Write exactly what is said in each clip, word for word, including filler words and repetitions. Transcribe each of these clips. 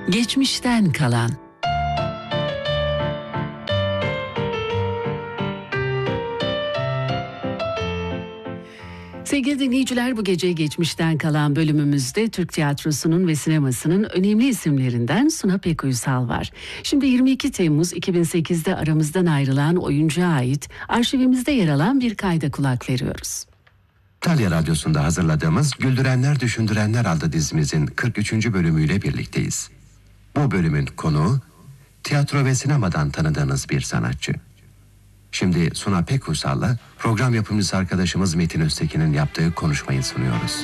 Geçmişten kalan. Sevgili dinleyiciler, bu gece geçmişten kalan bölümümüzde Türk tiyatrosunun ve sinemasının önemli isimlerinden Suna Pekuysal var. Şimdi yirmi iki Temmuz iki bin sekizde aramızdan ayrılan oyuncuya ait arşivimizde yer alan bir kayda kulak veriyoruz. İtalya Radyosu'nda hazırladığımız Güldürenler Düşündürenler adlı dizimizin kırk üçüncü bölümüyle birlikteyiz. Bu bölümün konuğu tiyatro ve sinemadan tanıdığınız bir sanatçı. Şimdi Suna Pekuysal'la program yapımcısı arkadaşımız Metin Öztekin'in yaptığı konuşmayı sunuyoruz.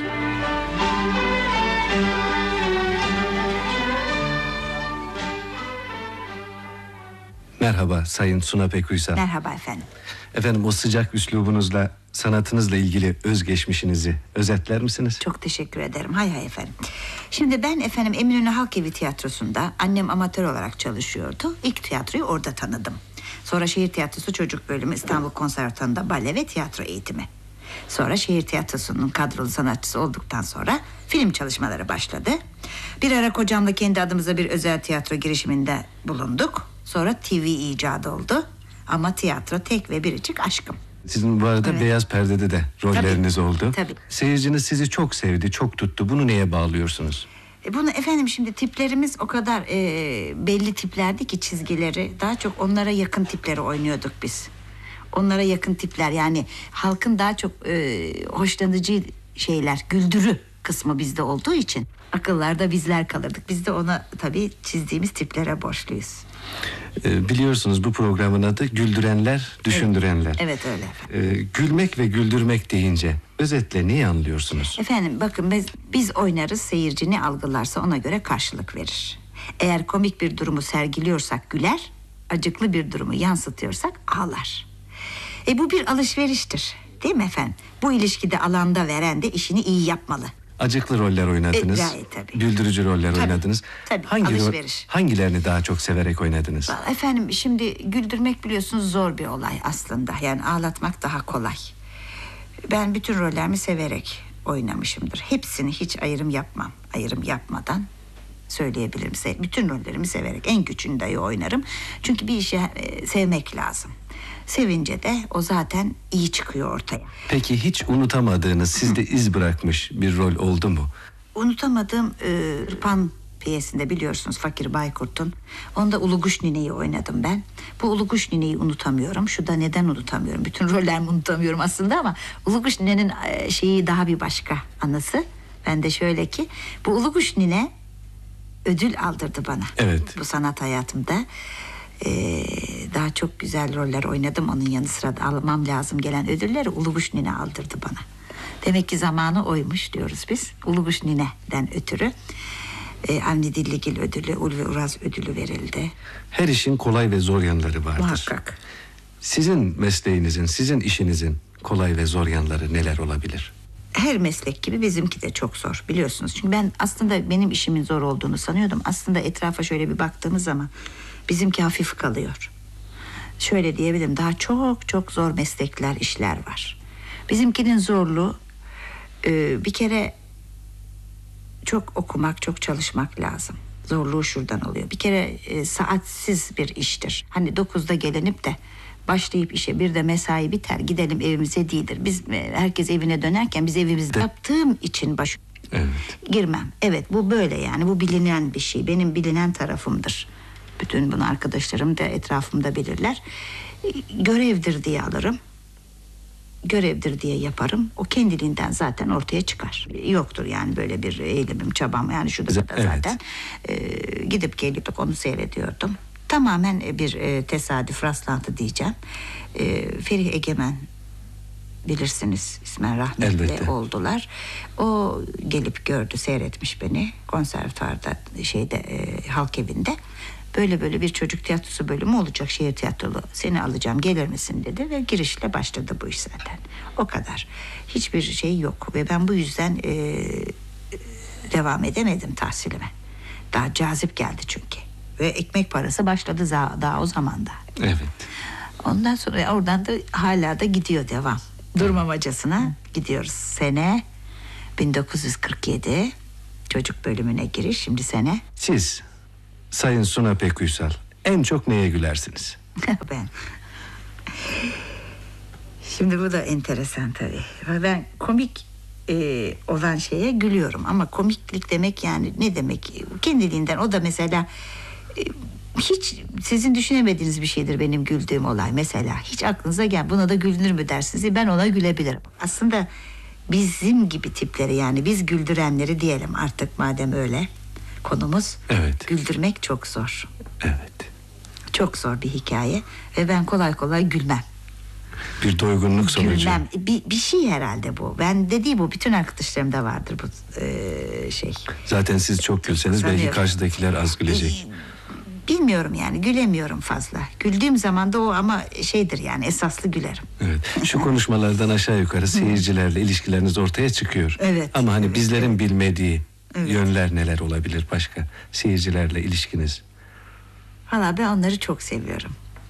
Merhaba Sayın Suna Pekuysal. Merhaba efendim. Efendim, o sıcak üslubunuzla sanatınızla ilgili özgeçmişinizi özetler misiniz? Çok teşekkür ederim. Hay hay efendim. Şimdi ben efendim Eminönü Halk Evi Tiyatrosu'nda, annem amatör olarak çalışıyordu. İlk tiyatroyu orada tanıdım. Sonra Şehir Tiyatrosu Çocuk Bölümü, İstanbul Konservatuvarı'nda bale ve tiyatro eğitimi. Sonra Şehir Tiyatrosu'nun kadrolu sanatçısı olduktan sonra film çalışmaları başladı. Bir ara kocamla kendi adımıza bir özel tiyatro girişiminde bulunduk. Sonra T V icadı oldu. Ama tiyatro tek ve biricik aşkım. Sizin bu arada Evet. Beyaz Perde'de de rolleriniz Tabii, oldu. tabii. Seyirciniz sizi çok sevdi, çok tuttu. Bunu neye bağlıyorsunuz? E bunu efendim şimdi tiplerimiz o kadar e, belli tiplerdi ki çizgileri. Daha çok onlara yakın tipleri oynuyorduk biz. Onlara yakın tipler, yani halkın daha çok e, hoşlanıcı şeyler, güldürü kısmı bizde olduğu için akıllarda bizler kalırdık. Biz de ona tabii çizdiğimiz tiplere borçluyuz. Ee, biliyorsunuz bu programın adı Güldürenler, Düşündürenler. Evet, öyle efendim. Ee, gülmek ve güldürmek deyince özetle neyi anlıyorsunuz? Efendim bakın, biz, biz oynarız, seyirci ne algılarsa ona göre karşılık verir. Eğer komik bir durumu sergiliyorsak güler, acıklı bir durumu yansıtıyorsak ağlar. E bu bir alışveriştir, değil mi efendim? Bu ilişkide alanda veren de işini iyi yapmalı. Acıklı roller oynadınız. E, gayet tabii. Güldürücü roller Tabii, oynadınız. tabii, Hangi rol- alışveriş. hangilerini daha çok severek oynadınız? Efendim şimdi güldürmek biliyorsunuz zor bir olay aslında. Yani ağlatmak daha kolay. Ben bütün rollerimi severek oynamışımdır. Hepsini hiç ayrım yapmam. Ayrım yapmadan söyleyebilirim. Se- Bütün rollerimi severek. En küçüğünü dahi oynarım. Çünkü bir işi e, sevmek lazım. Sevince de o zaten iyi çıkıyor ortaya. Peki hiç unutamadığınız, sizde iz bırakmış bir rol oldu mu? Unutamadığım e, Irpan piyesinde, biliyorsunuz, Fakir Baykurt'un. Onda Uluguş Nine'yi oynadım ben. Bu Uluguş Nine'yi unutamıyorum. Şu da neden unutamıyorum? Bütün rollerimi unutamıyorum aslında ama Uluguş Nine'nin e, şeyi daha bir başka anısı. Ben de şöyle ki, bu Uluguş Nine ödül aldırdı bana. Evet. Bu sanat hayatımda. Ee, daha çok güzel roller oynadım. Onun yanı sıra da almam lazım gelen ödülleri Uluguş Nine aldırdı bana. Demek ki zamanı oymuş diyoruz biz. Uluguş Nine'den ötürü ee, Avni Dilligil ödülü, Ulvi Uraz ödülü verildi. Her işin kolay ve zor yanları vardır. Muhakkak. Sizin mesleğinizin, sizin işinizin kolay ve zor yanları neler olabilir? Her meslek gibi bizimki de çok zor, biliyorsunuz. Çünkü ben aslında benim işimin zor olduğunu sanıyordum. Aslında etrafa şöyle bir baktığımız zaman bizimki hafif kalıyor. Şöyle diyebilirim, daha çok çok zor meslekler, işler var. Bizimkinin zorluğu e, bir kere çok okumak, çok çalışmak lazım. Zorluğu şuradan oluyor. Bir kere e, saatsiz bir iştir. Hani dokuzda gelinip de başlayıp işe bir de mesai biter, gidelim evimize değildir. Biz e, herkes evine dönerken biz evimizde yaptığım için baş Evet. girmem. Evet, bu böyle, yani bu bilinen bir şey. Benim bilinen tarafımdır. Bütün bunu arkadaşlarım da etrafımda bilirler. E, Görevdir diye alırım. Görevdir diye yaparım. O kendiliğinden zaten ortaya çıkar. Yoktur yani böyle bir eğilimim, çabam. Yani şurada da Evet. zaten e, gidip gelip onu seyrediyordum. Tamamen bir e, tesadüf, rastlantı diyeceğim. E, Ferih Egemen, bilirsiniz, ismen rahmetli Elbette. oldular. O gelip gördü, seyretmiş beni konservatuvarda, şeyde e, halk evinde. Böyle böyle bir çocuk tiyatrosu bölümü olacak, şehir tiyatrolu, seni alacağım, gelir misin dedi ve girişle başladı bu iş zaten. O kadar. Hiçbir şey yok ve ben bu yüzden e, devam edemedim tahsilime. Daha cazip geldi çünkü. Ve ekmek parası başladı daha, daha o zamanda. Evet. Ondan sonra oradan da hala da gidiyor devam. Durmamacasına gidiyoruz. Sene bin dokuz yüz kırk yedi çocuk bölümüne giriş, şimdi sene. Siz Sayın Suna Pek Uysal, en çok neye gülersiniz? Ben. Şimdi bu da enteresan tabii. Ben komik e, olan şeye gülüyorum. Ama komiklik demek yani ne demek? Kendiliğinden o da mesela... E, hiç sizin düşünemediğiniz bir şeydir benim güldüğüm olay. Mesela hiç aklınıza gel buna da gülünür mü dersiniz. Ben ona gülebilirim. Aslında bizim gibi tipleri yani biz güldürenleri diyelim artık madem öyle konumuz. Evet. Güldürmek çok zor. Evet. Çok zor bir hikaye ve ben kolay kolay gülmem. Bir doygunluk sonucu. Gülmem. Bir, bir şey herhalde bu. Ben dediği bu. Bütün arkadaşlarımda vardır bu e, şey. Zaten siz çok gülseniz belki Sanıyorum. karşıdakiler az gülecek. Bilmiyorum yani gülemiyorum fazla. Güldüğüm zaman da o ama şeydir yani esaslı gülerim. Evet. Şu konuşmalardan aşağı yukarı seyircilerle ilişkileriniz ortaya çıkıyor. Evet, Ama hani evet, bizlerin evet. bilmediği Evet. yönler neler olabilir başka? Seyircilerle ilişkiniz. Valla ben onları çok seviyorum.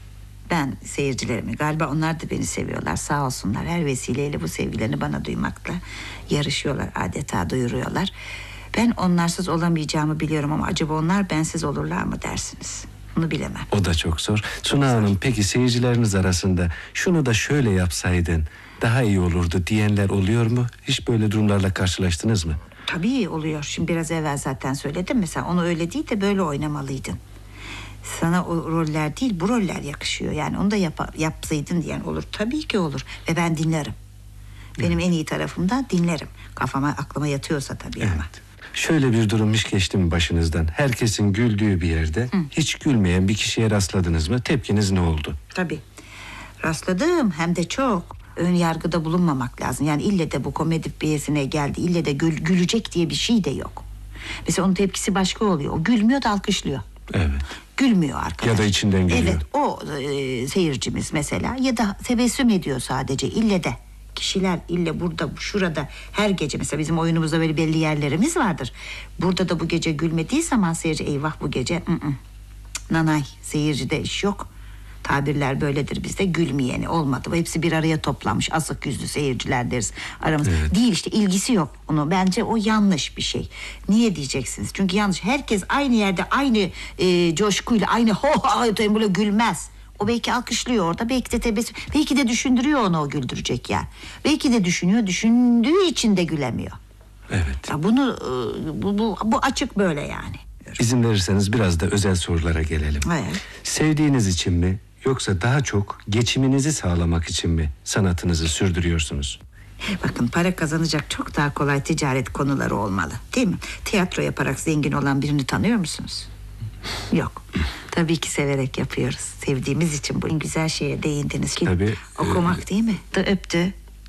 Ben seyircilerimi galiba onlar da beni seviyorlar sağ olsunlar. Her vesileyle bu sevgilerini bana duymakla yarışıyorlar adeta duyuruyorlar. Ben onlarsız olamayacağımı biliyorum ama acaba onlar bensiz olurlar mı dersiniz? Bunu bilemem. O da çok zor. Suna Hanım peki seyircileriniz arasında şunu da şöyle yapsaydın daha iyi olurdu diyenler oluyor mu? Hiç böyle durumlarla karşılaştınız mı? Tabii oluyor. Şimdi biraz evvel zaten söyledim. Mesela onu öyle değil de böyle oynamalıydın. Sana o roller değil bu roller yakışıyor. Yani onu da yap yapsaydın diyen olur. Tabii ki olur. Ve ben dinlerim. Benim en iyi tarafımda dinlerim. Kafama aklıma yatıyorsa tabii Evet. ama. Şöyle bir durum hiç geçti mi başınızdan? Herkesin güldüğü bir yerde hiç gülmeyen bir kişiye rastladınız mı? Tepkiniz ne oldu? Tabii. Rastladım hem de çok. Ön yargıda bulunmamak lazım. Yani ille de bu komedi piyesine geldi. İlle de gül, gülecek diye bir şey de yok. Mesela onun tepkisi başka oluyor. O gülmüyor da alkışlıyor. Evet. Gülmüyor arkadaş. Ya da içinden gülüyor. Evet o e, seyircimiz mesela ya da tebessüm ediyor sadece ille de. Kişiler ille burada şurada her gece mesela bizim oyunumuzda böyle belli yerlerimiz vardır. Burada da bu gece gülmediği zaman seyirci eyvah bu gece ı -ı. nanay seyircide iş yok. Tabirler böyledir bizde gülmeyeni olmadı. Hepsi bir araya toplanmış asık yüzlü seyirciler deriz aramızda. Evet. Değil işte ilgisi yok onu. Bence o yanlış bir şey. Niye diyeceksiniz? Çünkü yanlış. Herkes aynı yerde aynı e, coşkuyla aynı ho ho böyle gülmez. O belki alkışlıyor orada. Belki de tebessüm. Belki de düşündürüyor onu o güldürecek yer. Belki de düşünüyor. Düşündüğü için de gülemiyor. Evet. Ya bunu e, bu, bu, bu açık böyle yani. İzin verirseniz biraz da özel sorulara gelelim. Evet. Sevdiğiniz için mi yoksa daha çok geçiminizi sağlamak için mi sanatınızı sürdürüyorsunuz? Bakın para kazanacak çok daha kolay ticaret konuları olmalı. Değil mi? Tiyatro yaparak zengin olan birini tanıyor musunuz? Yok. Tabii ki severek yapıyoruz. Sevdiğimiz için bu en güzel şeye değindiniz ki. Tabii, Okumak e- değil mi? Da öptü.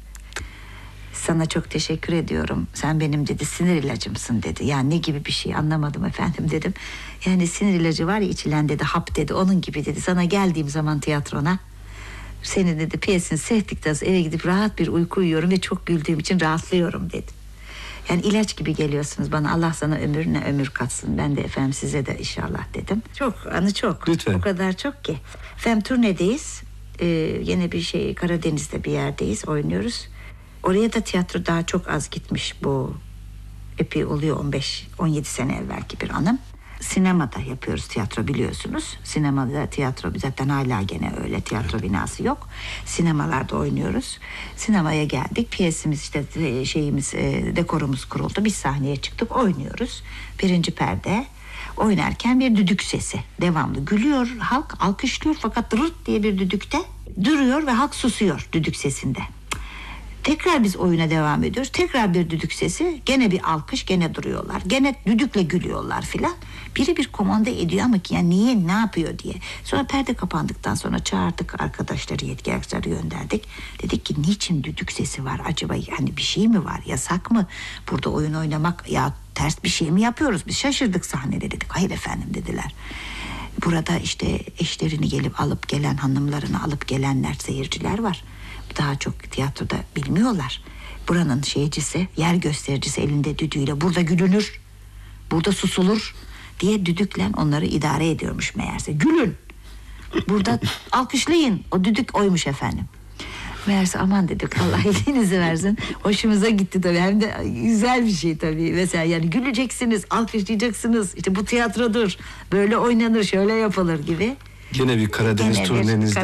Sana çok teşekkür ediyorum. Sen benim dedi sinir ilacımsın dedi. Yani ne gibi bir şey anlamadım efendim dedim. Yani sinir ilacı var ya içilen dedi hap dedi. Onun gibi dedi. Sana geldiğim zaman tiyatrona seni dedi piyesini seyrettikten sonra eve gidip rahat bir uyku uyuyorum ve çok güldüğüm için rahatlıyorum dedi. Yani ilaç gibi geliyorsunuz bana. Allah sana ömrüne ömür katsın. Ben de efendim size de inşallah dedim. Çok anı çok. Lütfen. O kadar çok ki. Efendim turnedeyiz. Ee, yine bir şey Karadeniz'de bir yerdeyiz. Oynuyoruz. Oraya da tiyatro daha çok az gitmiş bu. Epey oluyor on beş on yedi sene evvelki bir anım. Sinemada yapıyoruz tiyatro biliyorsunuz. Sinemada tiyatro zaten hala gene öyle tiyatro binası yok. Sinemalarda oynuyoruz. Sinemaya geldik. Piyesimiz işte şeyimiz dekorumuz kuruldu. Biz sahneye çıktık oynuyoruz. Birinci perde oynarken bir düdük sesi devamlı gülüyor. Halk alkışlıyor fakat rırt diye bir düdükte duruyor ve halk susuyor düdük sesinde. Tekrar biz oyuna devam ediyoruz. Tekrar bir düdük sesi. Gene bir alkış. Gene duruyorlar. Gene düdükle gülüyorlar filan. Biri bir komanda ediyor ama ki yani niye ne yapıyor diye. Sonra perde kapandıktan sonra çağırdık arkadaşları yetki arkadaşları gönderdik. Dedik ki niçin düdük sesi var acaba? Yani bir şey mi var? Yasak mı? Burada oyun oynamak ya ters bir şey mi yapıyoruz? Biz şaşırdık sahnede dedik. Hayır efendim dediler. Burada işte eşlerini gelip alıp gelen hanımlarını alıp gelenler seyirciler var. Daha çok tiyatroda bilmiyorlar. Buranın şeycisi, yer göstericisi elinde düdüğüyle burada gülünür, burada susulur diye düdükle onları idare ediyormuş meğerse. Gülün, burada alkışlayın. O düdük oymuş efendim. Meğerse aman dedik, Allah iyiliğinizi versin. Hoşumuza gitti tabii, hem de güzel bir şey tabii. Mesela yani güleceksiniz, alkışlayacaksınız. İşte bu tiyatrodur, böyle oynanır, şöyle yapılır gibi. Gene bir Karadeniz Gene bir turnenizde